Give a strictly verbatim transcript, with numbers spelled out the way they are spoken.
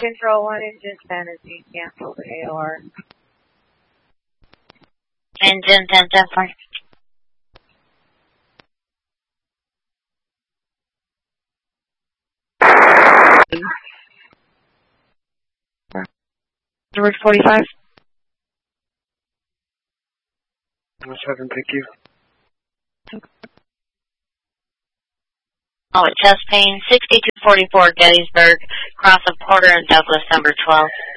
Control one, engine ten is being canceled, A O R. Engine ten, ten, four. Route forty-five. one seven, thank you. Oh, chest pain, sixty-two forty-four Gettysburg, cross of Porter and Douglas, number twelve.